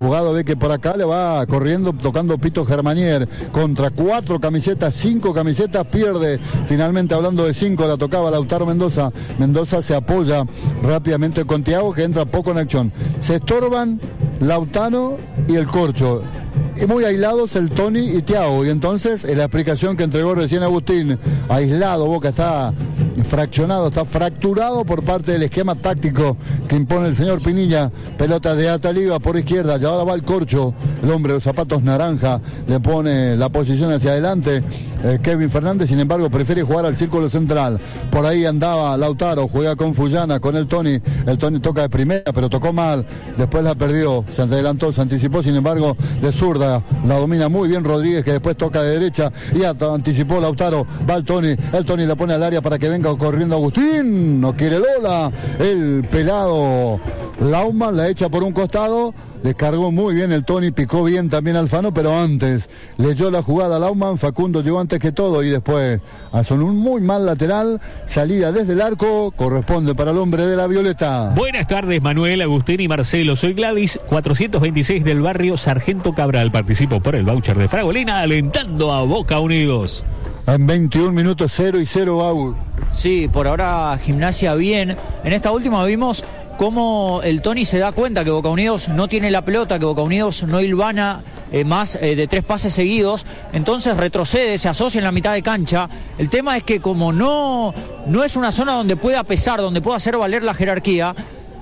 Jugado ve que por acá le va corriendo, tocando Pito Germanier, contra 4 camisetas, 5 camisetas, pierde. Finalmente, hablando de 5, la tocaba Lautaro Mendoza. Mendoza se apoya rápidamente con Thiago, que entra poco en acción. Se estorban Lautaro y el Corcho. Y muy aislados el Tony y Thiago. Y entonces, en la explicación que entregó recién Agustín, aislado, Boca está fraccionado, está fracturado por parte del esquema táctico que impone el señor Pinilla. Pelota de Ataliba por izquierda, y ahora va el Corcho, el hombre de los zapatos naranja, le pone la posición hacia adelante. Kevin Fernández, sin embargo, prefiere jugar al círculo central. Por ahí andaba Lautaro, juega con Fullana, con el Tony toca de primera, pero tocó mal, después la perdió, se adelantó, se anticipó, sin embargo, de zurda, la domina muy bien Rodríguez, que después toca de derecha, y anticipó Lautaro, va el Tony la pone al área para que venga corriendo Agustín, no quiere Lola, el pelado Laumann la echa por un costado, descargó muy bien el Tony, picó bien también Alfano, pero antes leyó la jugada Laumann, Facundo llegó antes que todo y después hace un muy mal lateral, salida desde el arco, corresponde para el hombre de la Violeta. Buenas tardes, Manuel, Agustín y Marcelo, soy Gladys, 426 del barrio Sargento Cabral, participo por el voucher de Fragolina, alentando a Boca Unidos. En 21 minutos 0-0, Agus. Sí, por ahora Gimnasia bien. En esta última vimos cómo el Tony se da cuenta que Boca Unidos no tiene la pelota, que Boca Unidos no hilvana más de 3 pases seguidos, entonces retrocede, se asocia en la mitad de cancha. El tema es que como no es una zona donde pueda pesar, donde pueda hacer valer la jerarquía,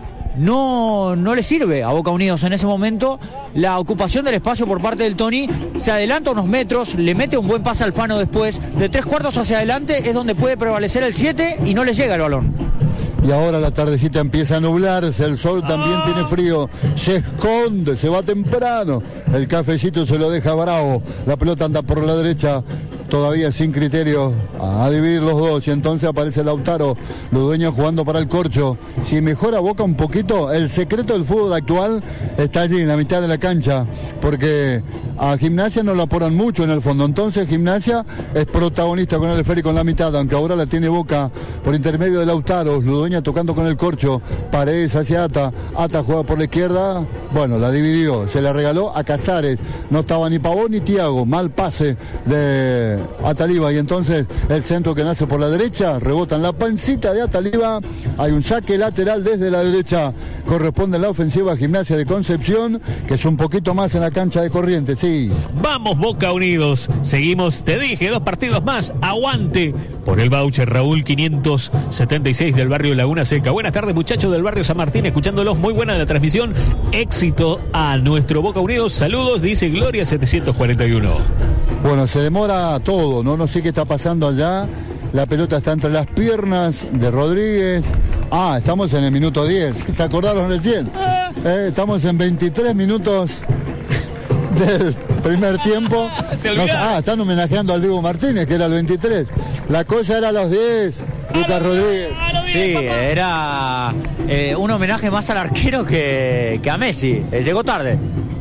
no le sirve a Boca Unidos en ese momento la ocupación del espacio por parte del Tony. Se adelanta unos metros, le mete un buen pase al Alfano después, de 3/4 hacia adelante es donde puede prevalecer el 7 y no le llega el balón. Y ahora la tardecita empieza a nublarse, el sol también tiene frío, se esconde, se va temprano, el cafecito se lo deja bravo, la pelota anda por la derecha, todavía sin criterio a dividir los dos, y entonces aparece Lautaro, Ludueña jugando para el Corcho. Si mejora Boca un poquito, el secreto del fútbol actual está allí en la mitad de la cancha, porque a Gimnasia no lo apuran mucho en el fondo, entonces Gimnasia es protagonista con el esférico en la mitad, aunque ahora la tiene Boca por intermedio de Lautaro, Ludueña tocando con el Corcho, Paredes hacia Ata juega por la izquierda, bueno, la dividió, se la regaló a Casares, no estaba ni Pavón ni Thiago, mal pase de Ataliba, y entonces el centro que nace por la derecha, rebota en la pancita de Ataliba, hay un saque lateral desde la derecha, corresponde a la ofensiva Gimnasia de Concepción, que es un poquito más en la cancha de Corrientes, sí. Vamos Boca Unidos, seguimos, te dije, 2 partidos más, aguante, por el voucher Raúl 576 del barrio Laguna Seca. Buenas tardes, muchachos del barrio San Martín, escuchándolos, muy buena la transmisión, éxito a nuestro Boca Unidos, saludos, dice Gloria 741. Bueno, se demora todo, no sé qué está pasando allá, la pelota está entre las piernas de Rodríguez. Estamos en el minuto 10, ¿se acordaron recién? Estamos en 23 minutos del primer tiempo. Están homenajeando al Diego Martínez, que era el 23. La cosa era a los 10, Lucas Rodríguez. Sí, era un homenaje más al arquero que a Messi. Llegó tarde.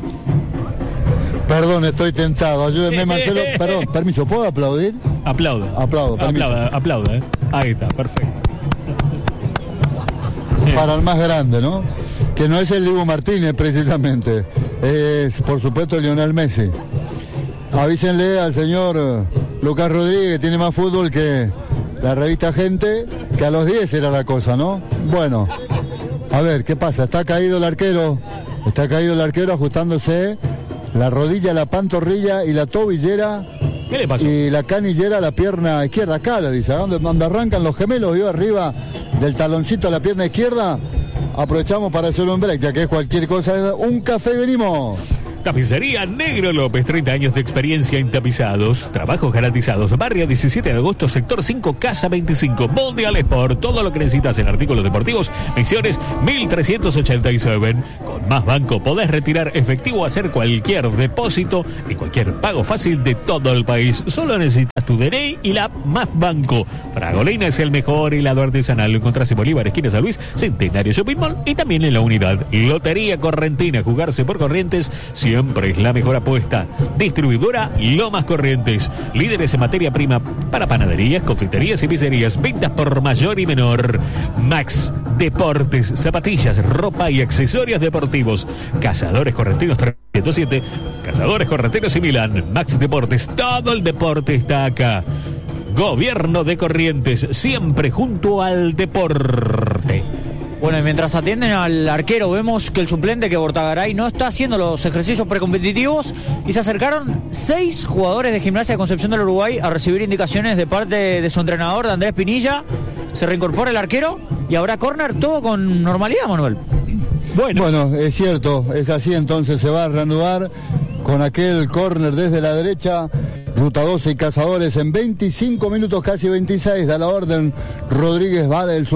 Perdón, estoy tentado. Ayúdenme, Marcelo. Perdón, permiso, ¿puedo aplaudir? Aplaudo. Aplauda. Ahí está, perfecto. Para el más grande, ¿no? Que no es el Diego Martínez, precisamente. Es, por supuesto, Lionel Messi. Avísenle al señor Lucas Rodríguez, tiene más fútbol que la revista Gente, que a los 10 era la cosa, ¿no? Bueno, a ver, ¿qué pasa? Está caído el arquero ajustándose la rodilla, la pantorrilla y la tobillera. ¿Qué le pasó? Y la canillera a la pierna izquierda, acá le dice, donde arrancan los gemelos, vio arriba del taloncito a la pierna izquierda. Aprovechamos para hacer un break, ya que es cualquier cosa. Un café, venimos. Tapicería Negro López, 30 años de experiencia en tapizados, trabajos garantizados, barrio 17 de agosto, sector 5, casa 25, Mundial Sport, todo lo que necesitas en artículos deportivos, Misiones 1387. Con Más Banco podés retirar efectivo o hacer cualquier depósito y cualquier pago fácil de todo el país. Solo necesitas tu DNI y la Más Banco. Fragolina es el mejor helado artesanal. Lo encontrás en Bolívar, esquina San Luis, Centenario Shopping Mall y también en la unidad. Lotería Correntina, jugarse por Corrientes, siempre es la mejor apuesta. Distribuidora Lomas Corrientes. Líderes en materia prima para panaderías, confiterías y pizzerías. Ventas por mayor y menor. Max Deportes, zapatillas, ropa y accesorios deportivos. Cazadores Correntinos 307. Cazadores Correntinos y Milán. Max Deportes, todo el deporte está acá. Gobierno de Corrientes, siempre junto al deporte. Bueno, y mientras atienden al arquero, vemos que el suplente, que Bortagaray, no está haciendo los ejercicios precompetitivos y se acercaron 6 jugadores de Gimnasia de Concepción del Uruguay a recibir indicaciones de parte de su entrenador, de Andrés Pinilla. Se reincorpora el arquero y habrá córner, todo con normalidad, Manuel. Bueno, es cierto, es así, entonces se va a reanudar con aquel córner desde la derecha. Ruta 12 y Cazadores en 25 minutos, casi 26, da la orden Rodríguez, vale el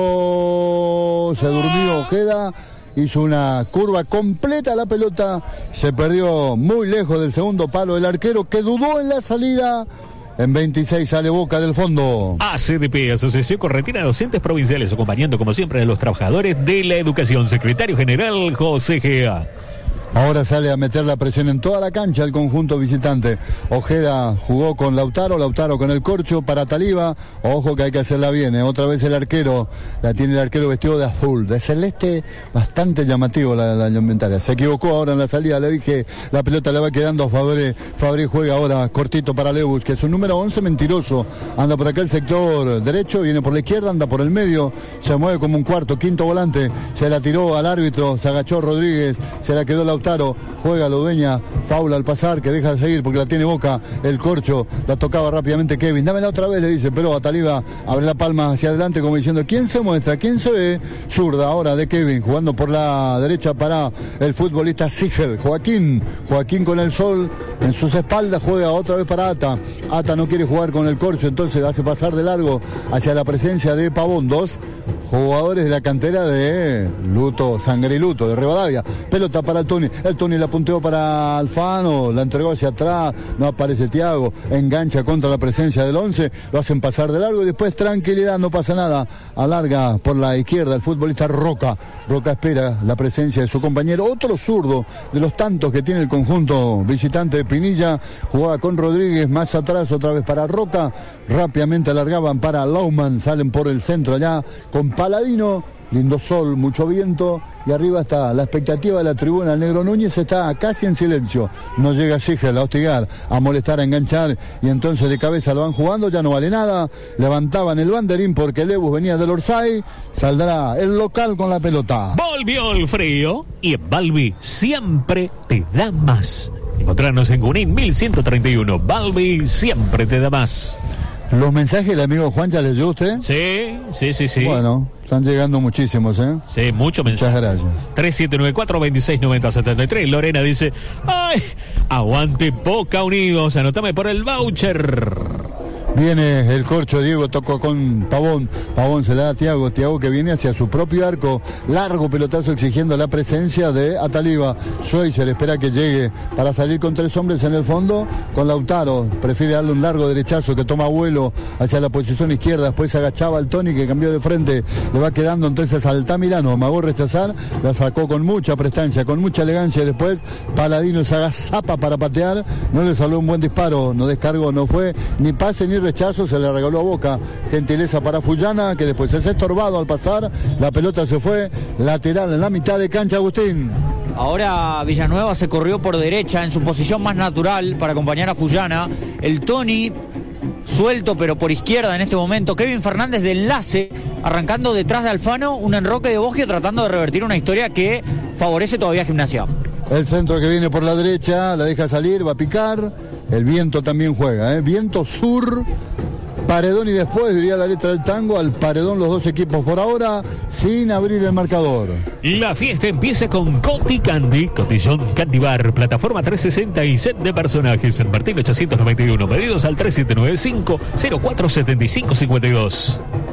zurdazo, se durmió Ojeda, hizo una curva completa, la pelota se perdió muy lejos del segundo palo del arquero, que dudó en la salida. En 26 sale Boca del fondo. ACDP, Asociación Correntina de Docentes Provinciales, acompañando como siempre a los trabajadores de la educación. Secretario General José Gea. Ahora sale a meter la presión en toda la cancha el conjunto visitante. Ojeda jugó con Lautaro con el corcho para Taliba. Ojo que hay que hacerla bien, Otra vez el arquero, la tiene el arquero vestido de azul, de celeste, bastante llamativo la indumentaria. Se equivocó ahora en la salida, le dije, la pelota le va quedando a Fabré. Fabré juega ahora cortito para Lewis, que es un número 11 mentiroso. Anda por acá el sector derecho, viene por la izquierda, anda por el medio, se mueve como un cuarto, quinto volante. Se la tiró al árbitro, se agachó Rodríguez, se la quedó Lautaro, juega Ludeña, faula al pasar, que deja de seguir porque la tiene Boca, el corcho, la tocaba rápidamente Kevin, dámela otra vez, le dice, pero a Taliba abre la palma hacia adelante como diciendo, ¿quién se muestra? ¿Quién se ve? Zurda ahora de Kevin, jugando por la derecha para el futbolista Sigel, Joaquín con el sol en sus espaldas, juega otra vez para Ata no quiere jugar con el corcho, entonces hace pasar de largo hacia la presencia de Pavón, 2 jugadores de la cantera de Luto, Sangre y Luto, de Rivadavia, pelota para el Tony la punteó para Alfano, la entregó hacia atrás, no aparece Thiago, engancha contra la presencia del 11, lo hacen pasar de largo y después tranquilidad, no pasa nada, alarga por la izquierda el futbolista Roca espera la presencia de su compañero, otro zurdo de los tantos que tiene el conjunto visitante de Pinilla, jugaba con Rodríguez, más atrás otra vez para Roca, rápidamente alargaban para Lauman, salen por el centro allá con Paladino, lindo sol, mucho viento y arriba está la expectativa de la tribuna. El Negro Núñez está casi en silencio, no llega Sigel a hostigar, a molestar, a enganchar y entonces de cabeza lo van jugando, ya no vale nada, levantaban el banderín porque Lebus venía del Orsay, saldrá el local con la pelota. Volvió el frío y en Balbi siempre te da más. Encontrarnos en Junín 1131, Balbi siempre te da más. Los mensajes del amigo Juan, ¿ya leyó usted? Sí. Bueno, están llegando muchísimos, Sí, muchos mensajes. Muchas gracias. 3794-2690-73. Lorena dice, ¡ay! Aguante Boca Unidos, anotame por el voucher. Viene el corcho, Diego tocó con Pavón se la da a Thiago que viene hacia su propio arco, largo pelotazo exigiendo la presencia de Ataliba. Schweizer espera que llegue para salir con 3 hombres en el fondo, con Lautaro, prefiere darle un largo derechazo que toma vuelo hacia la posición izquierda, después se agachaba al Tony que cambió de frente, le va quedando entonces al Altamirano, amagó rechazar, la sacó con mucha prestancia, con mucha elegancia, y después Paladino se agazapa para patear, no le salió un buen disparo, no descargó, no fue ni pase ni rechazo, se le regaló a Boca, gentileza para Fullana, que después es estorbado al pasar, la pelota se fue, lateral en la mitad de cancha, Agustín. Ahora Villanueva se corrió por derecha en su posición más natural para acompañar a Fullana, el Tony suelto pero por izquierda en este momento, Kevin Fernández de enlace, arrancando detrás de Alfano, un enroque de Boggio tratando de revertir una historia que favorece todavía a Gimnasia. El centro que viene por la derecha, la deja salir, va a picar, el viento también juega, viento sur, paredón y después, diría la letra del tango, al paredón los dos equipos por ahora, sin abrir el marcador. La fiesta empieza con Coti Candy, Cotillón Candy Bar, plataforma 360 y set de personajes, en Martín 891, pedidos al 3795-047552.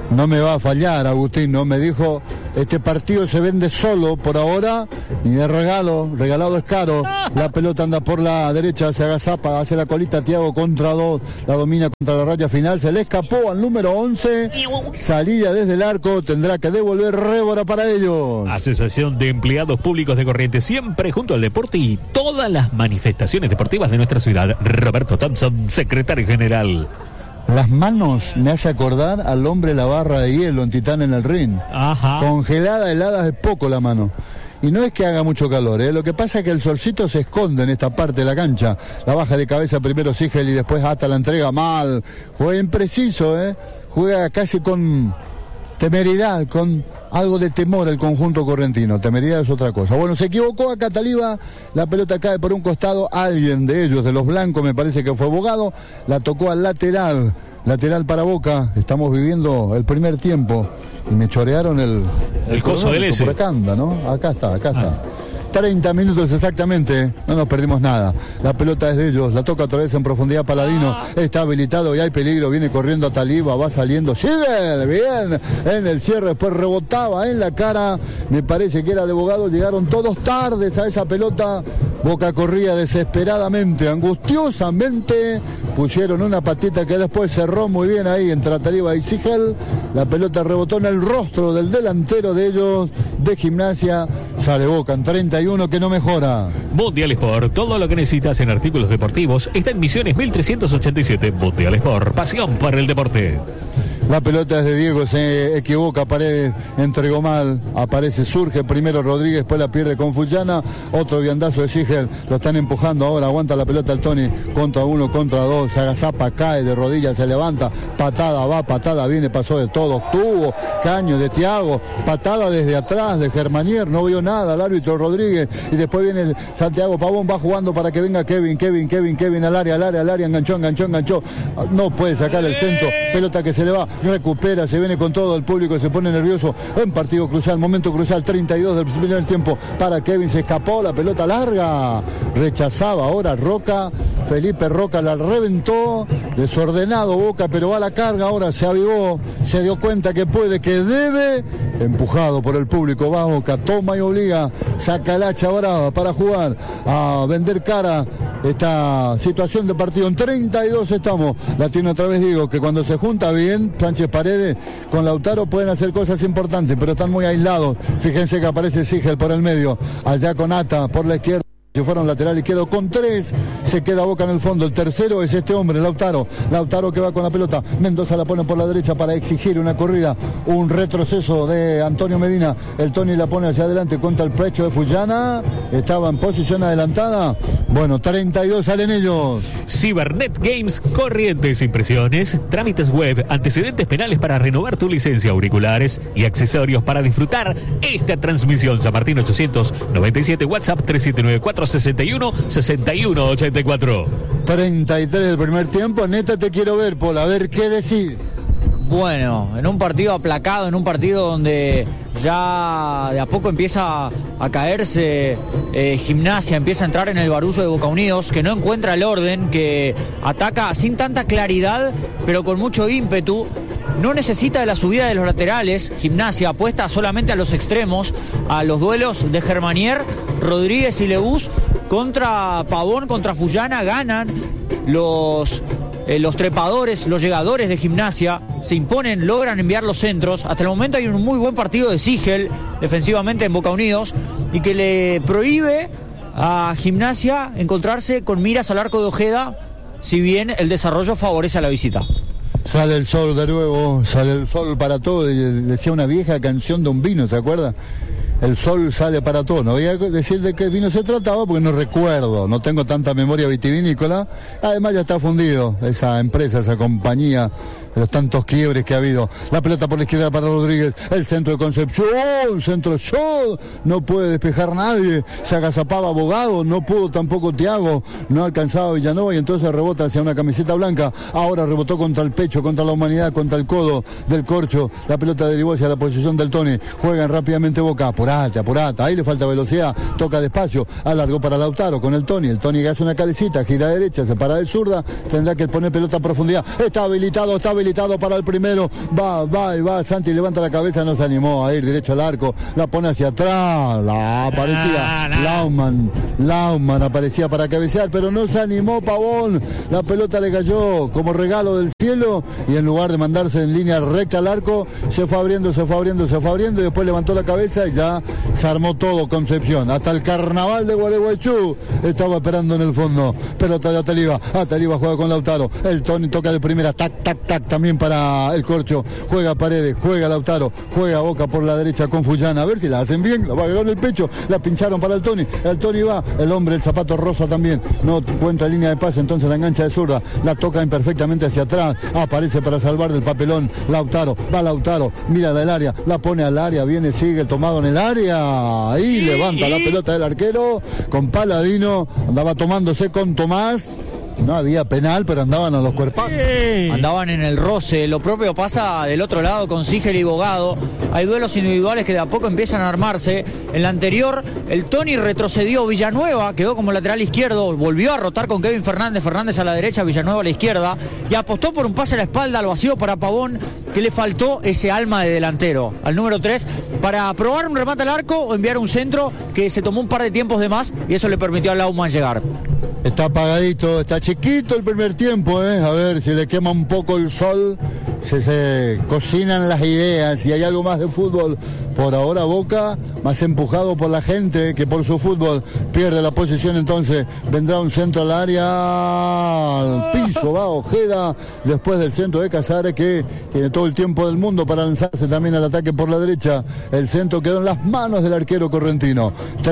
No me va a fallar, Agustín, ¿no? Me dijo, este partido se vende solo por ahora, ni de regalo, regalado es caro. La pelota anda por la derecha, se agazapa, hace la colita, Thiago contra 2, la domina contra la raya final, se le escapó al número 11, salida desde el arco, tendrá que devolver Rébora para ellos. Asociación de Empleados Públicos de Corrientes, siempre junto al deporte y todas las manifestaciones deportivas de nuestra ciudad. Roberto Thompson, secretario general. Las manos me hace acordar al hombre de la barra de hielo en Titán en el ring. Ajá. Congelada, helada, es poco la mano. Y no es que haga mucho calor, lo que pasa es que el solcito se esconde en esta parte de la cancha. La baja de cabeza primero Sigel y después hasta la entrega mal. Juega impreciso, juega casi con temeridad, con algo de temor el conjunto correntino. Temeridad es otra cosa. Bueno, se equivocó a Cataliba, la pelota cae por un costado, alguien de ellos, de los blancos, me parece que fue Bogado, la tocó al lateral para Boca. Estamos viviendo el primer tiempo y me chorearon el coso del S. Por acá anda, ¿no? Acá está. 30 minutos exactamente, no nos perdimos nada. La pelota es de ellos, la toca otra vez en profundidad Paladino, está habilitado y hay peligro, viene corriendo a Taliba, va saliendo, sigue bien en el cierre, después rebotaba en la cara, me parece que era de Bogado, llegaron todos tardes a esa pelota, Boca corría desesperadamente, angustiosamente, pusieron una patita que después cerró muy bien ahí entre Taliba y Sigel, la pelota rebotó en el rostro del delantero de ellos, de Gimnasia, sale Boca en 31 que no mejora. Mundial Sport, todo lo que necesitas en artículos deportivos está en Misiones 1387. Mundial Sport, pasión por el deporte. La pelota es de Diego, se equivoca, Paredes entregó mal, aparece, surge primero Rodríguez, después la pierde con Fullana, otro viandazo de Sigel, lo están empujando ahora, aguanta la pelota el Tony, contra 1, contra 2, se agazapa, cae de rodillas, se levanta, patada va, patada viene, pasó de todo, tuvo caño de Thiago, patada desde atrás de Germanier, no vio nada el árbitro Rodríguez, y después viene Santiago Pavón, va jugando para que venga Kevin al área, enganchó, no puede sacar el centro, pelota que se le va, recupera, se viene con todo, el público se pone nervioso en partido crucial, momento crucial, 32 del primer tiempo para Kevin, se escapó, la pelota larga, rechazaba ahora Roca, Felipe Roca la reventó, desordenado Boca, pero va a la carga, ahora se avivó, se dio cuenta que puede, que debe, empujado por el público, va Boca, toma y obliga, saca el hacha brava para jugar, a vender cara esta situación de partido, en 32 estamos, la tiene otra vez Diego, que cuando se junta bien, Sánchez Paredes con Lautaro pueden hacer cosas importantes, pero están muy aislados. Fíjense que aparece Sigel por el medio, allá con Ata por la izquierda. Si fueron lateral izquierdo con 3, se queda Boca en el fondo. El tercero es este hombre, Lautaro que va con la pelota. Mendoza la pone por la derecha para exigir una corrida, un retroceso de Antonio Medina. El Tony la pone hacia adelante contra el pecho de Fullana. Estaba en posición adelantada. Bueno, 32 salen ellos. Cibernet Games Corrientes, impresiones, trámites web, antecedentes penales para renovar tu licencia, auriculares y accesorios para disfrutar esta transmisión. San Martín 897, WhatsApp 3794-61-6184. 33 del primer tiempo. Neta, te quiero ver, Paul, a ver qué decís. Bueno, en un partido aplacado, en un partido donde ya de a poco empieza a caerse Gimnasia, empieza a entrar en el barullo de Boca Unidos, que no encuentra el orden, que ataca sin tanta claridad, pero con mucho ímpetu. No necesita de la subida de los laterales. Gimnasia apuesta solamente a los extremos, a los duelos de Germanier, Rodríguez y Lebús contra Pavón, contra Fullana. Ganan los trepadores, los llegadores de Gimnasia, se imponen, logran enviar los centros. Hasta el momento hay un muy buen partido de Sigel defensivamente en Boca Unidos, y que le prohíbe a Gimnasia encontrarse con miras al arco de Ojeda, si bien el desarrollo favorece a la visita. Sale el sol de nuevo, sale el sol para todo, decía una vieja canción de un vino, ¿se acuerda? El sol sale para todo. No voy a decir de qué vino se trataba porque no recuerdo, no tengo tanta memoria vitivinícola. Además ya está fundido esa empresa, esa compañía, los tantos quiebres que ha habido. La pelota por la izquierda para Rodríguez, el centro de Concepción, centro shot, no puede despejar nadie, se agazapaba Bogado, no pudo tampoco Thiago, no alcanzaba Villanova y entonces rebota hacia una camiseta blanca. Ahora rebotó contra el pecho, contra la humanidad, contra el codo del Corcho. La pelota derivó hacia la posición del Tony. Juegan rápidamente Boca, apurata, ahí le falta velocidad, toca despacio, alargó para Lautaro con el Tony que hace una calecita, gira a derecha, se para de zurda, tendrá que poner pelota a profundidad. Está habilitado habilitado para el primero, va, Santi levanta la cabeza, no se animó a ir derecho al arco, la pone hacia atrás, la aparecía Laumann aparecía para cabecear, pero no se animó Pavón, la pelota le cayó como regalo del cielo y en lugar de mandarse en línea recta al arco, se fue abriendo y después levantó la cabeza y ya se armó todo Concepción, hasta el carnaval de Gualeguaychú estaba esperando en el fondo. Pelota de Ataliva juega con Lautaro, el Tony toca de primera, tac, también para el Corcho, juega Paredes, juega Lautaro, juega Boca por la derecha con Fullana, a ver si la hacen bien, la va a pegar en el pecho, la pincharon para el Tony va, el hombre, el zapato rosa también, no cuenta línea de pase, entonces la engancha de zurda, la toca imperfectamente hacia atrás, aparece para salvar del papelón Lautaro, mira el área, la pone al área, viene, sigue tomado en el área, ahí levanta la pelota del arquero, con Paladino, andaba tomándose con Tomás. No había penal, pero andaban a los cuerpazos. Andaban en el roce. Lo propio pasa del otro lado con Sigel y Bogado. Hay duelos individuales que de a poco empiezan a armarse. En la anterior, el Tony retrocedió. Villanueva quedó como lateral izquierdo. Volvió a rotar con Kevin Fernández. Fernández a la derecha, Villanueva a la izquierda. Y apostó por un pase a la espalda al vacío para Pavón, que le faltó ese alma de delantero. Al número 3, para probar un remate al arco o enviar un centro que se tomó un par de tiempos de más y eso le permitió a Laumann llegar. Está apagadito, está chiquito el primer tiempo, a ver si le quema un poco el sol, se cocinan las ideas, si hay algo más de fútbol. Por ahora Boca, más empujado por la gente que por su fútbol, pierde la posición, entonces vendrá un centro al área, al piso, va Ojeda, después del centro de Casares, que tiene todo el tiempo del mundo para lanzarse también al ataque por la derecha. El centro quedó en las manos del arquero correntino,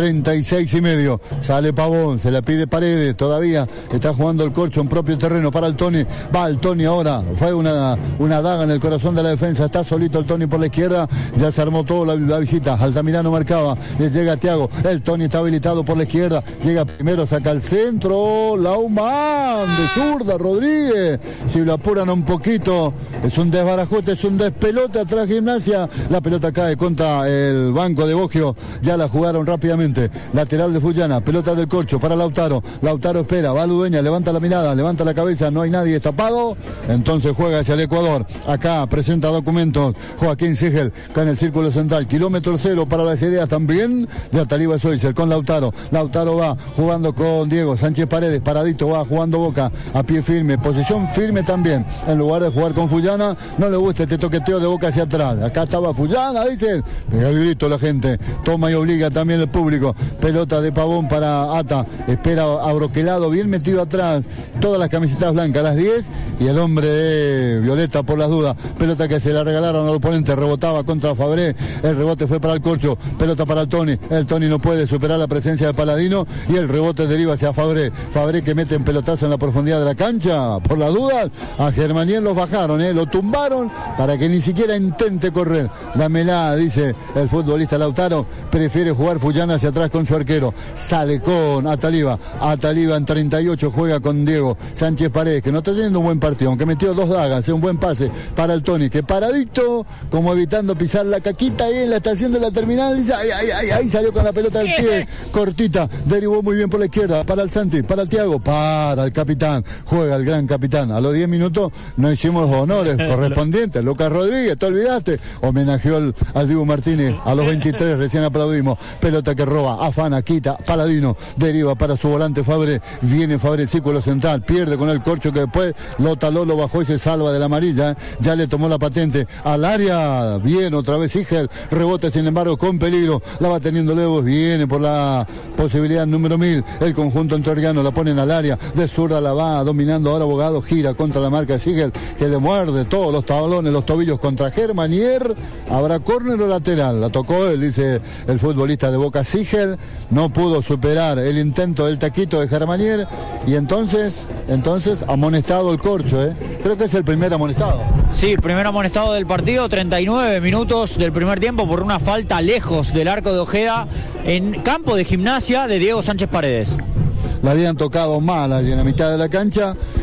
36,5, sale Pavón, se la pide Paredes, todavía está jugando el Corcho en propio terreno para el Tony, va el Tony ahora, fue una daga en el corazón de la defensa, está solito el Tony por la izquierda, ya se armó todo la visita, Altamirano marcaba, le llega a Thiago, el Tony está habilitado por la izquierda, llega primero, saca el centro, Laumann de zurda, Rodríguez, si lo apuran un poquito, es un desbarajote, es un despelote atrás Gimnasia, la pelota cae contra el banco de Boggio, ya la jugaron rápidamente, lateral de Fullana, pelota del Corcho para Lautaro espera, va Ludueña, levanta la mirada, levanta la cabeza, no hay nadie tapado, entonces juega hacia el Ecuador, acá presenta documentos Joaquín Sigel con el círculo central, kilómetro 0 para las ideas también de Ataliva Soiser con Lautaro va jugando con Diego Sánchez Paredes, paradito va jugando Boca a pie firme, posición firme también, en lugar de jugar con Fullana, no le gusta este toqueteo de Boca hacia atrás, acá estaba Fullana, dicen, el grito la gente, toma y obliga también el público, pelota de Pavón para Ata, espera a Broquelado, bien metido atrás, todas las camisetas blancas, las 10, y el hombre de Violeta por las dudas, pelota que se la regalaron al oponente, rebotaba contra Fabré, el rebote fue para el Corcho, pelota para el Tony no puede superar la presencia de Paladino y el rebote deriva hacia Fabré que mete en pelotazo en la profundidad de la cancha, por las dudas, a Germanier los bajaron, lo tumbaron para que ni siquiera intente correr, dámela, dice el futbolista Lautaro, prefiere jugar Fullana hacia atrás con su arquero, sale con Ataliva en 38, juega con Diego Sánchez Paredes, que no está teniendo un buen partido, aunque metió 2 dagas, un buen pase para el Tony, que paradito, como evitando pisar la caquita ahí en la estación de la terminal, dice, ahí salió con la pelota del pie, cortita, derivó muy bien por la izquierda, para el Santi, para el Thiago, para el capitán, juega el gran capitán, a los 10 minutos no hicimos los honores correspondientes, Lucas Rodríguez, te olvidaste, homenajeó al Dibu Martínez, a los 23 recién aplaudimos, pelota que roba, afana, quita, Paladino, deriva para su volante Fabré, viene Fabré, círculo central, pierde con el Corcho que después lo taló, lo bajó y se salva de la amarilla, ya le tomó la patente al área, bien otra vez Sigel, rebote sin embargo con peligro, la va teniendo Lewis, viene por la posibilidad número 1000, el conjunto entrerriano la ponen al área, de zurda la va dominando ahora Bogado, gira contra la marca de Sigel, que le muerde todos los tablones, los tobillos contra Germanier, habrá córner o lateral, la tocó él, dice el futbolista de Boca Sigel, no pudo superar el intento del taquito de Germanier, y entonces amonestado el Corcho, creo que es el primer amonestado. Sí, primer amonestado del partido, 39 minutos del primer tiempo por una falta lejos del arco de Ojeda en campo de Gimnasia de Diego Sánchez Paredes. La habían tocado mal allí en la mitad de la cancha,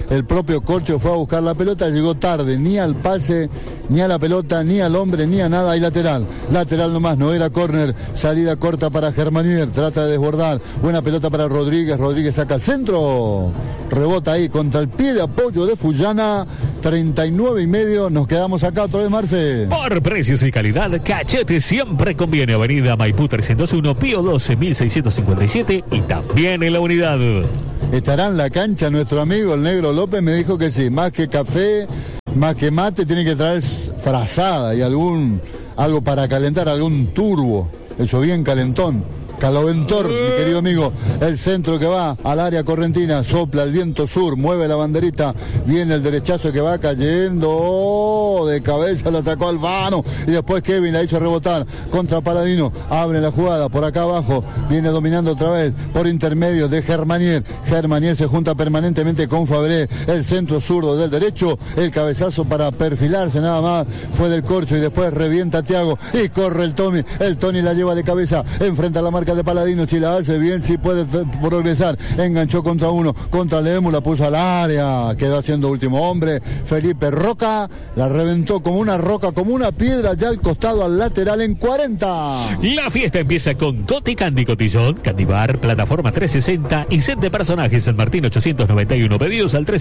el propio Corcho fue a buscar la pelota, llegó tarde, ni al pase, ni a la pelota, ni al hombre, ni a nada. Hay lateral nomás, no era córner, salida corta para Germanier, trata de desbordar, buena pelota para Rodríguez saca al centro, rebota ahí contra el pie de apoyo de Fullana, 39,5, nos quedamos acá otra vez, Marce. Por precios y calidad, Cachete siempre conviene. Avenida Maipú 301, Pío 12, 1657 y también en la unidad. ¿Estará en la cancha nuestro amigo el Negro López? Me dijo que sí, más que café, más que mate, tiene que traer frazada y algo para calentar, algún turbo, eso bien calentón. Caloventor, mi querido amigo, el centro que va al área correntina, sopla el viento sur, mueve la banderita, viene el derechazo que va cayendo, de cabeza lo atacó Alfano y después Kevin la hizo rebotar contra Paladino, abre la jugada por acá abajo, viene dominando otra vez por intermedio de Germanier se junta permanentemente con Fabré, el centro zurdo del derecho, el cabezazo para perfilarse nada más, fue del Corcho y después revienta a Thiago y corre el Tony la lleva de cabeza, enfrenta a la marca de Paladino, si la hace bien, si puede progresar, enganchó contra uno, contra Lemus, la puso al área, quedó haciendo último hombre, Felipe Roca, la reventó como una roca, como una piedra, ya al costado, al lateral en 40. La fiesta empieza con Coti Candy Cotillón, Candy Bar, plataforma 360 y set de personajes San Martín 891, pedidos al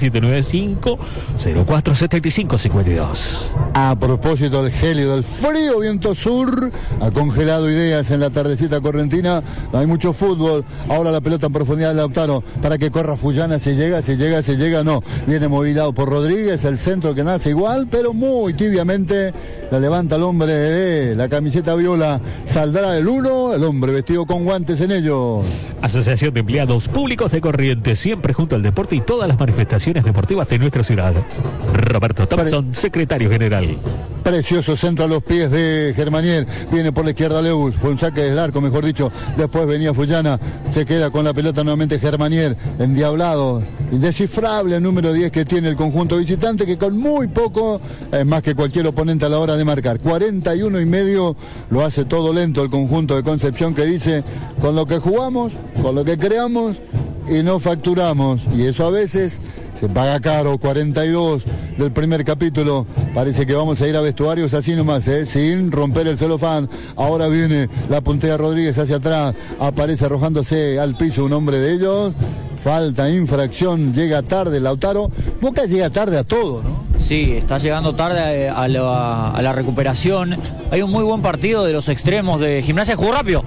3795-047552. A propósito del gélido, del frío viento sur, ha congelado ideas en la tardecita correntina. No hay mucho fútbol, ahora la pelota en profundidad de Lautaro para que corra Fullana, si llega, no, viene movilado por Rodríguez, el centro que nace igual, pero muy tibiamente la levanta el hombre de la camiseta viola, saldrá el 1, el hombre vestido con guantes en ellos. Asociación de Empleados Públicos de Corrientes, siempre junto al deporte y todas las manifestaciones deportivas de nuestra ciudad. Roberto Thompson, secretario general. Precioso centro a los pies de Germanier, viene por la izquierda Leus, fue un saque del arco, mejor dicho, después venía Fullana, se queda con la pelota nuevamente Germanier, endiablado, indescifrable el número 10 que tiene el conjunto visitante, que con muy poco es más que cualquier oponente a la hora de marcar. 41,5, lo hace todo lento el conjunto de Concepción, que dice, con lo que jugamos, con lo que creamos y no facturamos, y eso a veces se paga caro. 42 del primer capítulo, parece que vamos a ir a vestuarios así nomás, sin romper el celofán. Ahora viene la puntea Rodríguez hacia atrás, aparece arrojándose al piso un hombre de ellos, falta, infracción, llega tarde Lautaro. Boca llega tarde a todo, ¿no? Sí, está llegando tarde a la recuperación. Hay un muy buen partido de los extremos de Gimnasia, jugó rápido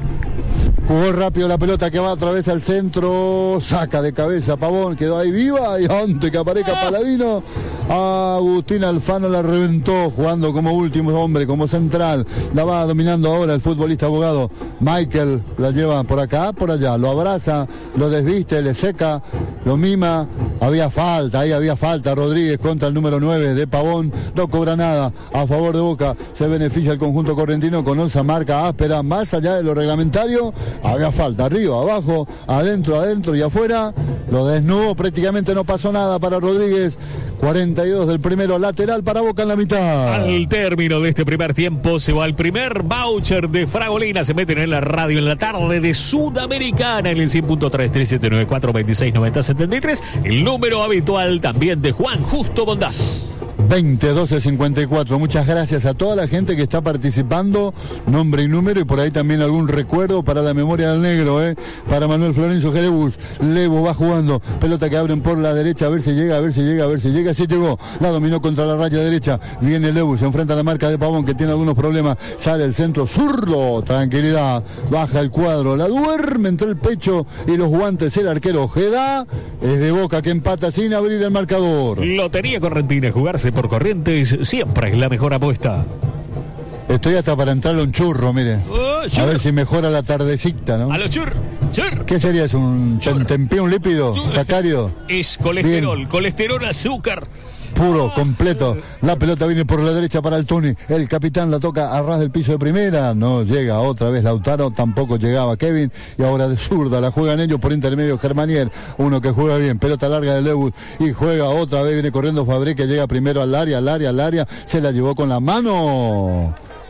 la pelota que va a través al centro, saca de cabeza Pavón, quedó ahí viva y antes que aparezca Paladino, Agustín Alfano la reventó jugando como último hombre, como central, la va dominando ahora el futbolista abogado. Michael la lleva por acá, por allá, lo abraza, lo desviste, le seca, lo mima, había falta Rodríguez contra el número 9 de Pavón, no cobra nada a favor de Boca, se beneficia el conjunto correntino con esa marca áspera, más allá de lo reglamentario. Había falta, arriba, abajo, adentro y afuera, lo desnudó, prácticamente no pasó nada para Rodríguez. 42 del primero, lateral para Boca en la mitad. Al término de este primer tiempo se va el primer voucher de Fragolina, se meten en la radio en la tarde de Sudamericana en el 100.3 3794-2690-73, el número habitual también de Juan Justo Bondás. 20-12-54, muchas gracias a toda la gente que está participando, nombre y número, y por ahí también algún recuerdo para la memoria del negro, para Manuel Florencio Gelebus. Levo va jugando, pelota que abren por la derecha, a ver si llega, sí llegó, la dominó contra la raya derecha, viene Lebu, se enfrenta a la marca de Pavón que tiene algunos problemas, sale el centro zurdo, tranquilidad, baja el cuadro, la duerme entre el pecho y los guantes el arquero Ojeda, es de Boca que empata sin abrir el marcador. Lotería Correntina, jugarse por Corrientes siempre es la mejor apuesta. Estoy hasta para entrarle un churro, mire. A ver si mejora la tardecita, ¿no? A los churros. ¿Qué sería? ¿Es un tentempié, un lípido? ¿Sacárido? Es colesterol, azúcar. Puro, completo. La pelota viene por la derecha para el Tony. El capitán la toca a ras del piso de primera. No llega otra vez Lautaro. Tampoco llegaba Kevin. Y ahora de zurda la juegan ellos por intermedio Germanier. Uno que juega bien. Pelota larga de Lewis. Y juega otra vez. Viene corriendo Fabré que llega primero al área. Se la llevó con la mano.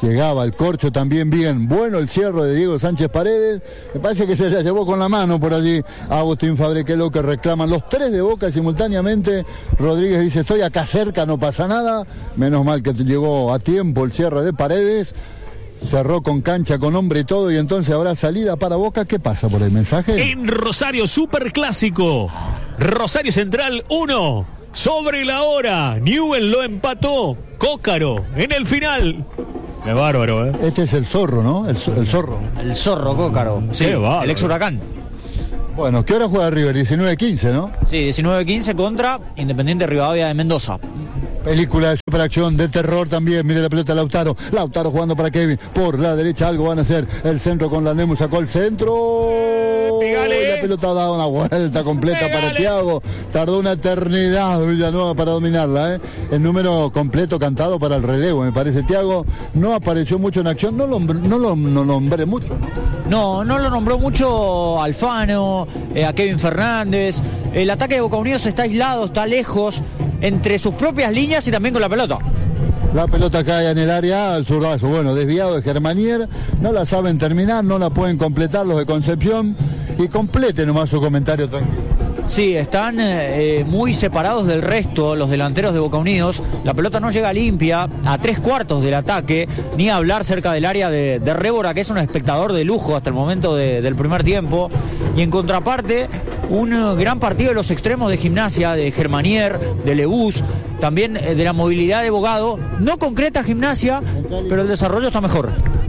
llegaba el corcho también bien, bueno el cierre de Diego Sánchez Paredes, me parece que se la llevó con la mano por allí a Agustín Fabrequelo, que reclaman los tres de Boca simultáneamente. Rodríguez dice, estoy acá cerca, no pasa nada, menos mal que llegó a tiempo el cierre de Paredes, cerró con cancha, con hombre y todo, y entonces habrá salida para Boca. ¿Qué pasa por el mensaje? En Rosario, Superclásico, Rosario Central 1, sobre la hora, Newell lo empató, Cócaro en el final. Qué bárbaro, ¿eh? Este es el Zorro, ¿no? El Zorro. El Zorro Cócaro, sí, el ex Huracán. Bueno, ¿qué hora juega River? 19:15, ¿no? Sí, 19:15 contra Independiente Rivadavia de Mendoza. Película de superacción, de terror también. Mire la pelota Lautaro jugando para Kevin, por la derecha algo van a hacer, el centro con la Nemu, sacó el centro, la pelota da una vuelta completa para Thiago, tardó una eternidad Villanueva para dominarla, el número completo cantado para el relevo, me parece. Thiago no apareció mucho en acción, no lo nombré mucho, ¿no? No lo nombró mucho Alfano, a Kevin Fernández. El ataque de Boca Unidos está aislado, está lejos, entre sus propias líneas y también con la pelota. La pelota cae en el área, al zurdazo, bueno, desviado de Germanier, no la saben terminar, no la pueden completar los de Concepción, y complete nomás su comentario tranquilo. Sí, están muy separados del resto los delanteros de Boca Unidos. La pelota no llega limpia a 3/4 del ataque, ni a hablar cerca del área de Révora, que es un espectador de lujo hasta el momento del primer tiempo. Y en contraparte, un gran partido de los extremos de Gimnasia, de Germanier, de Lebús, también de la movilidad de Bogado. No concreta Gimnasia, pero el desarrollo está mejor.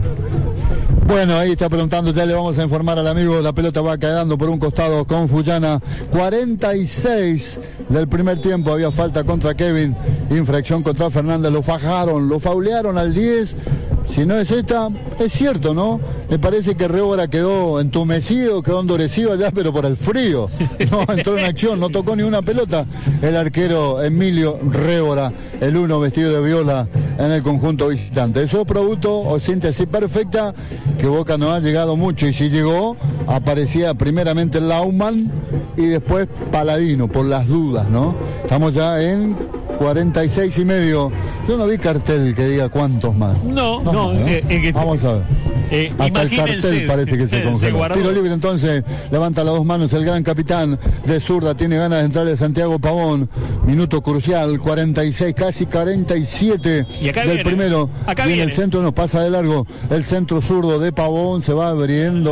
Bueno, ahí está preguntando, ya le vamos a informar al amigo, la pelota va quedando por un costado con Fullana, 46 del primer tiempo, había falta contra Kevin, infracción contra Fernández, lo fajaron, lo faulearon al 10, si no es esta, es cierto, ¿no? Me parece que Révora quedó entumecido, quedó endurecido allá, pero por el frío, no entró en acción, no tocó ni una pelota, el arquero Emilio Révora, el 1 vestido de viola en el conjunto visitante. Eso es producto o síntesis perfecta, que Boca no ha llegado mucho, y si llegó, aparecía primeramente Laumann y después Paladino, por las dudas, ¿no? Estamos ya en 46:30. Yo no vi cartel que diga cuántos más. No. Vamos a ver. Hasta el cartel parece que se congeló. Tiro libre entonces, levanta las dos manos el gran capitán de zurda, tiene ganas de entrarle a Santiago Pavón, minuto crucial, 46, casi 47 del primero. Acá viene el centro, nos pasa de largo, el centro zurdo de Pavón, se va abriendo,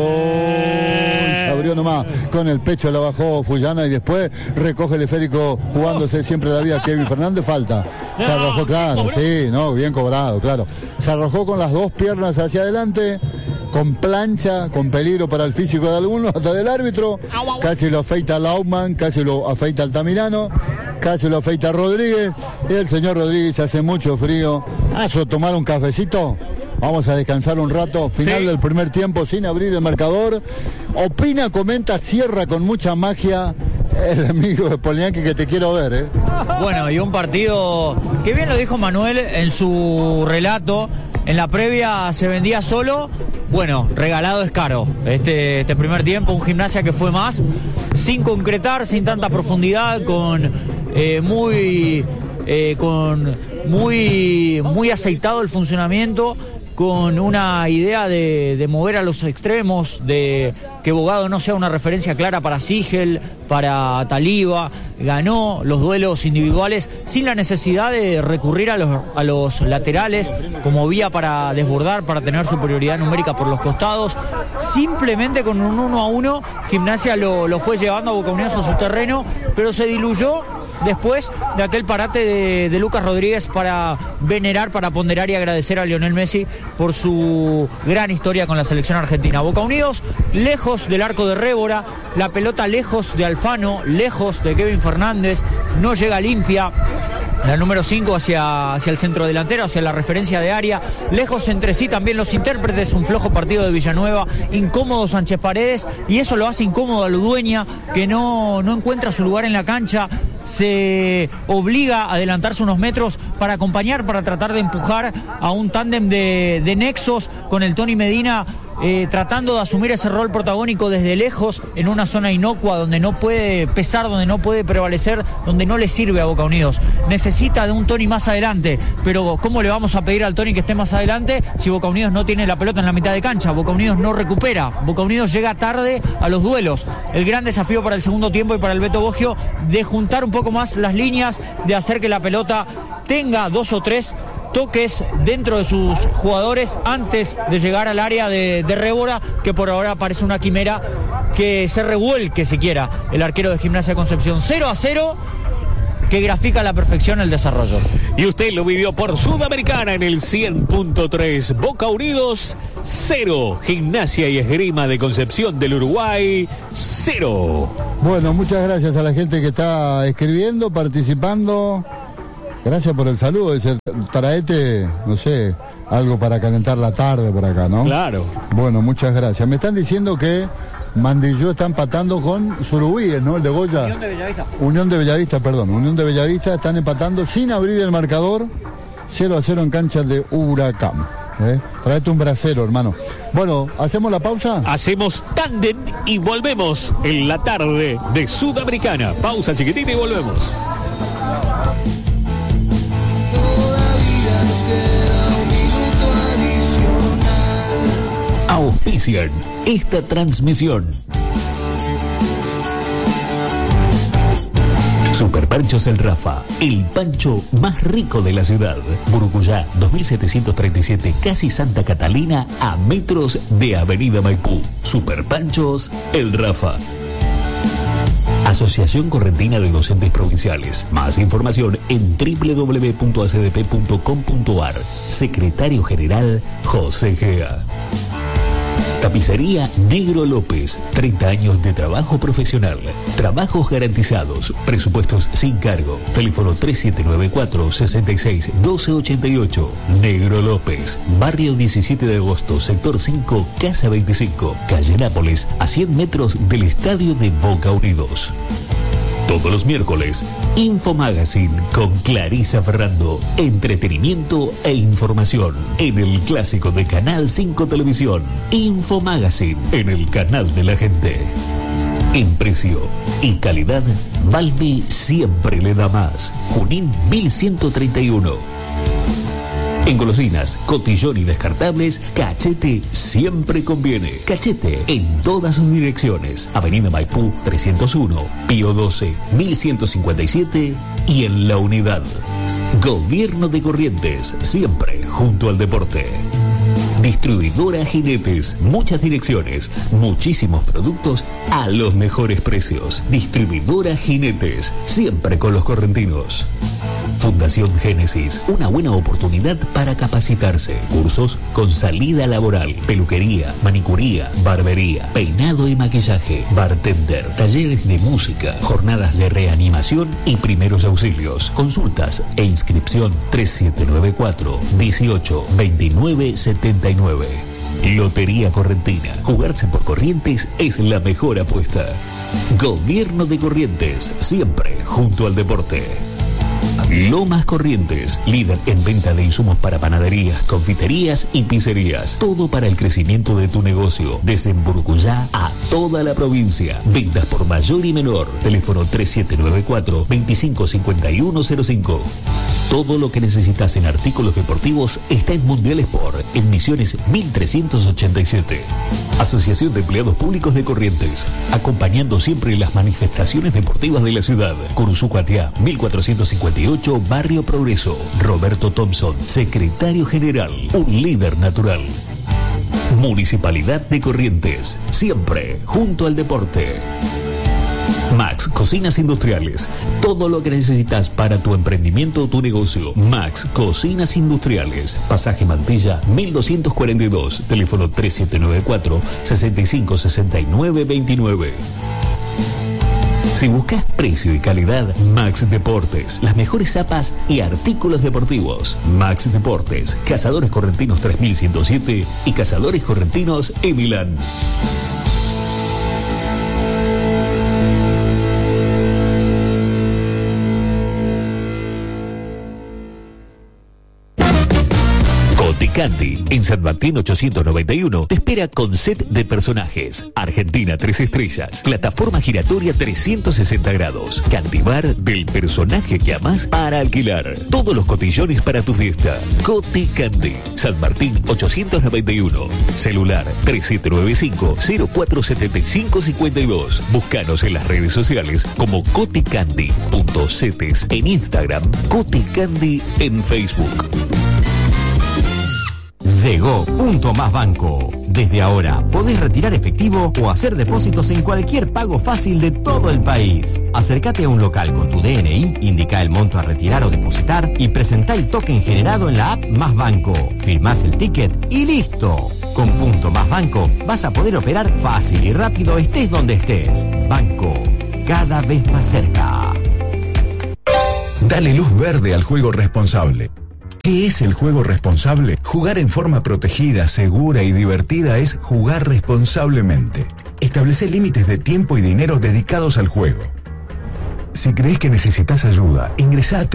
se abrió nomás, con el pecho la bajó Fullana y después recoge el esférico jugándose siempre la vida Kevin Fernández, falta. Se arrojó, claro, sí, no, bien cobrado, claro. Se arrojó con las dos piernas hacia adelante, con plancha, con peligro para el físico de algunos, hasta del árbitro, casi lo afeita Laumann, casi lo afeita Altamirano, casi lo afeita Rodríguez, y el señor Rodríguez, hace mucho frío, tomar un cafecito, vamos a descansar un rato, final del primer tiempo sin abrir el marcador, opina, comenta, cierra con mucha magia el amigo de Polianqui, que te quiero ver, Bueno, y un partido que bien lo dijo Manuel en su relato. En la previa se vendía solo, bueno, regalado es caro. Este primer tiempo, un Gimnasia que fue más, sin concretar, sin tanta profundidad, con muy aceitado el funcionamiento, con una idea de mover a los extremos, de que Bogado no sea una referencia clara para Sigel, para Taliba. Ganó los duelos individuales sin la necesidad de recurrir a los laterales como vía para desbordar, para tener superioridad numérica por los costados. Simplemente con un 1-1, Gimnasia lo fue llevando a Boca Unidos a su terreno, pero se diluyó después de aquel parate de Lucas Rodríguez para venerar, para ponderar y agradecer a Lionel Messi por su gran historia con la selección argentina. Boca Unidos, lejos del arco de Révora, la pelota lejos de Alfano, lejos de Kevin Fernández, no llega limpia. La número 5 hacia el centro delantero, hacia la referencia de área, lejos entre sí también los intérpretes, un flojo partido de Villanueva, incómodo Sánchez Paredes, y eso lo hace incómodo a Ludueña, que no encuentra su lugar en la cancha, se obliga a adelantarse unos metros para acompañar, para tratar de empujar a un tándem de nexos con el Tony Medina tratando de asumir ese rol protagónico desde lejos, en una zona inocua donde no puede pesar, donde no puede prevalecer, donde no le sirve a Boca Unidos. Necesita de un Tony más adelante, pero ¿cómo le vamos a pedir al Tony que esté más adelante si Boca Unidos no tiene la pelota en la mitad de cancha? Boca Unidos no recupera, Boca Unidos llega tarde a los duelos. El gran desafío para el segundo tiempo y para el Beto Boggio de juntar un poco más las líneas, de hacer que la pelota tenga 2 o 3 toques dentro de sus jugadores antes de llegar al área de Rébora, que por ahora parece una quimera, que se revuelque siquiera el arquero de Gimnasia Concepción. 0-0, que grafica a la perfección el desarrollo. Y usted lo vivió por Sudamericana en el 100.3. Boca Unidos 0, Gimnasia y Esgrima de Concepción del Uruguay 0. Bueno, muchas gracias a la gente que está escribiendo, participando. Gracias por el saludo. Dice, traete, no sé, algo para calentar la tarde por acá, ¿no? Claro. Bueno, muchas gracias. Me están diciendo que Mandillú está empatando con Surubíes, ¿no? El de Goya. Unión de Bellavista. Unión de Bellavista están empatando sin abrir el marcador. 0-0 en cancha de Huracán. Traete un brasero, hermano. Bueno, ¿hacemos la pausa? Hacemos tándem y volvemos en la tarde de Sudamericana. Pausa chiquitita y volvemos. Auspician esta transmisión. Super Panchos El Rafa, el pancho más rico de la ciudad. Burucuyá, 2737, casi Santa Catalina, a metros de Avenida Maipú. Super Panchos El Rafa. Asociación Correntina de Docentes Provinciales. Más información en www.acdp.com.ar. Secretario General José Gea. Tapicería Negro López, 30 años de trabajo profesional, trabajos garantizados, presupuestos sin cargo, teléfono 3794-66-1288, Negro López, barrio 17 de agosto, sector 5, Casa 25, calle Nápoles, a 100 metros del estadio de Boca Unidos. Todos los miércoles, Info Magazine con Clarisa Ferrando. Entretenimiento e información en el clásico de Canal 5 Televisión. Info Magazine en el canal de la gente. En precio y calidad, Balbi siempre le da más. Junín 1131. En golosinas, cotillón y descartables, Cachete siempre conviene. Cachete en todas sus direcciones. Avenida Maipú 301, Pío 12, 1157 y en La Unidad. Gobierno de Corrientes, siempre junto al deporte. Distribuidora Jinetes, muchas direcciones, muchísimos productos a los mejores precios. Distribuidora Jinetes, siempre con los correntinos. Fundación Génesis, una buena oportunidad para capacitarse. Cursos con salida laboral, peluquería, manicuría, barbería, peinado y maquillaje, bartender, talleres de música, jornadas de reanimación y primeros auxilios. Consultas e inscripción 3794-182979. Lotería Correntina. Jugarse por Corrientes es la mejor apuesta. Gobierno de Corrientes, siempre junto al deporte. Lomas Corrientes, líder en venta de insumos para panaderías, confiterías y pizzerías. Todo para el crecimiento de tu negocio, desde Burucuyá a toda la provincia. Ventas por mayor y menor. Teléfono 3794-255105. Todo lo que necesitas en artículos deportivos está en Mundial Sport, en Misiones 1387. Asociación de Empleados Públicos de Corrientes, acompañando siempre las manifestaciones deportivas de la ciudad. Curuzucuatiá, 1458, Barrio Progreso. Roberto Thompson, secretario general, un líder natural. Municipalidad de Corrientes, siempre junto al deporte. Max Cocinas Industriales. Todo lo que necesitas para tu emprendimiento o tu negocio. Max Cocinas Industriales. Pasaje Mantilla 1242. Teléfono 3794-656929. Si buscas precio y calidad, Max Deportes. Las mejores zapas y artículos deportivos. Max Deportes. Cazadores Correntinos 3107 y Cazadores Correntinos Milán. Coticandi, en San Martín 891, te espera con set de personajes. Argentina 3 estrellas, plataforma giratoria 360 grados, Candibar del personaje que amás para alquilar. Todos los cotillones para tu fiesta. Coticandi, San Martín 891, celular 3795-047552. Búscanos en las redes sociales como coticandi.cetes en Instagram, Coticandi en Facebook. Llegó Punto Más Banco. Desde ahora podés retirar efectivo o hacer depósitos en cualquier pago fácil de todo el país. Acércate a un local con tu DNI, indica el monto a retirar o depositar y presentá el token generado en la app Más Banco. Firmás el ticket y listo. Con Punto Más Banco vas a poder operar fácil y rápido estés donde estés. Banco, cada vez más cerca. Dale luz verde al juego responsable. ¿Qué es el juego responsable? Jugar en forma protegida, segura y divertida es jugar responsablemente. Establece límites de tiempo y dinero dedicados al juego. Si crees que necesitas ayuda, ingresa a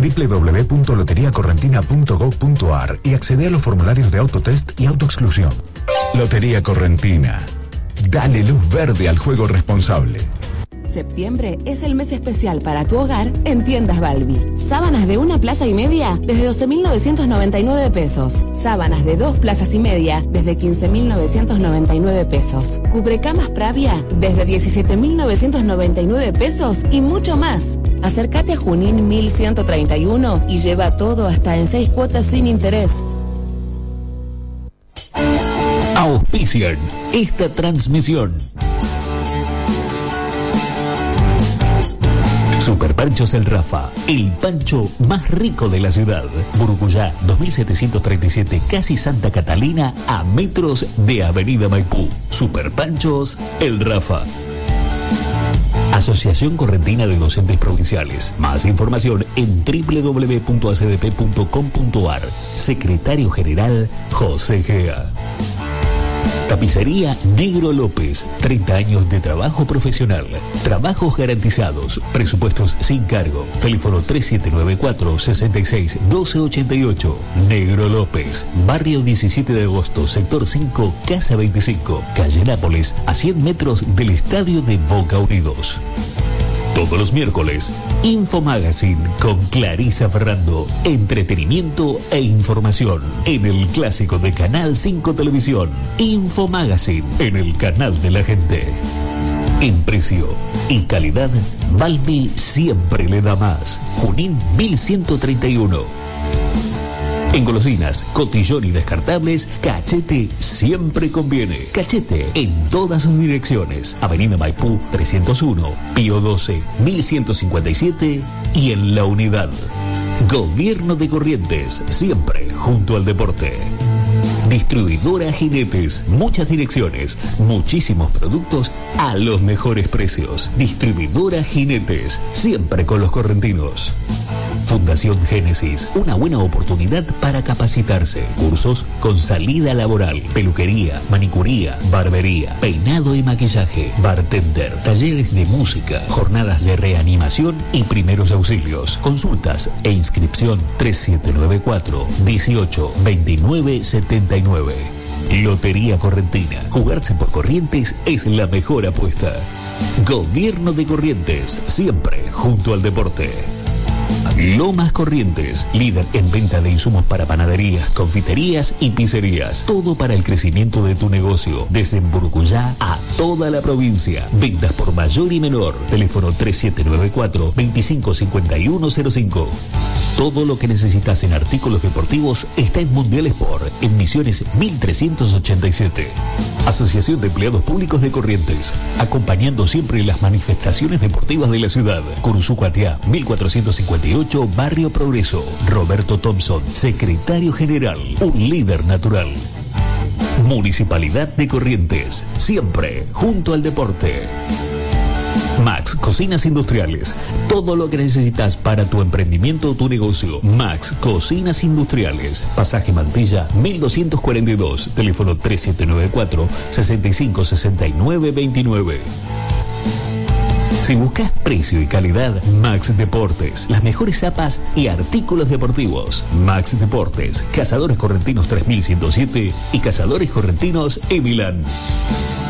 www.loteriacorrentina.gov.ar y accede a los formularios de autotest y autoexclusión. Lotería Correntina. Dale luz verde al juego responsable. Septiembre es el mes especial para tu hogar en Tiendas Balbi. Sábanas de 1 plaza y media desde 12.999 pesos. Sábanas de 2 plazas y media desde 15.999 pesos. Cubrecamas Pravia desde 17.999 pesos y mucho más. Acércate a Junín 1131 y lleva todo hasta en 6 cuotas sin interés. Auspician esta transmisión. Super Panchos El Rafa, el pancho más rico de la ciudad. Burucuyá, 2737, casi Santa Catalina, a metros de Avenida Maipú. Super Panchos El Rafa. Asociación Correntina de Docentes Provinciales. Más información en www.acdp.com.ar. Secretario General José Gea. Tapicería Negro López, 30 años de trabajo profesional, trabajos garantizados, presupuestos sin cargo, teléfono 3794-66-1288, Negro López, barrio 17 de agosto, sector 5, Casa 25, calle Nápoles, a 100 metros del estadio de Boca Unidos. Todos los miércoles, Info Magazine con Clarisa Ferrando. Entretenimiento e información en el clásico de Canal 5 Televisión. Info Magazine en el canal de la gente. En precio y calidad, Balbi siempre le da más. Junín 1131. En golosinas, cotillón y descartables, Cachete siempre conviene. Cachete en todas sus direcciones. Avenida Maipú 301, Pío 12, 1157 y en La Unidad. Gobierno de Corrientes, siempre junto al deporte. Distribuidora Jinetes, muchas direcciones, muchísimos productos a los mejores precios. Distribuidora Jinetes, siempre con los correntinos. Fundación Génesis, una buena oportunidad para capacitarse. Cursos con salida laboral, peluquería, manicuría, barbería, peinado y maquillaje, bartender, talleres de música, jornadas de reanimación y primeros auxilios. Consultas e inscripción 3794-182979. Lotería Correntina. Jugarse por Corrientes es la mejor apuesta. Gobierno de Corrientes, siempre junto al deporte. Lomas Corrientes, líder en venta de insumos para panaderías, confiterías y pizzerías. Todo para el crecimiento de tu negocio, desde Burucuyá a toda la provincia. Ventas por mayor y menor. Teléfono 3794-255105. Todo lo que necesitas en artículos deportivos está en Mundial Sport, en Misiones 1387. Asociación de Empleados Públicos de Corrientes, acompañando siempre las manifestaciones deportivas de la ciudad. Curuzucuatiá, 1458, Barrio Progreso. Roberto Thompson, secretario general, un líder natural. Municipalidad de Corrientes, siempre junto al deporte. Max Cocinas Industriales, todo lo que necesitas para tu emprendimiento o tu negocio. Max Cocinas Industriales, Pasaje Mantilla 1242, teléfono 3794-656929. Si buscas precio y calidad, Max Deportes, las mejores zapas y artículos deportivos. Max Deportes, Cazadores Correntinos 3107 y Cazadores Correntinos Milán.